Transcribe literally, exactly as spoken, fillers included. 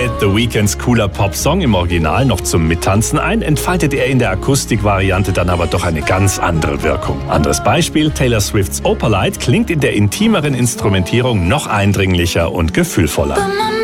Moonlight, The Weeknds cooler Popsong im Original noch zum Mittanzen ein, entfaltet er in der Akustikvariante dann aber doch eine ganz andere Wirkung. Anderes Beispiel, Taylor Swifts Opalite klingt in der intimeren Instrumentierung noch eindringlicher und gefühlvoller.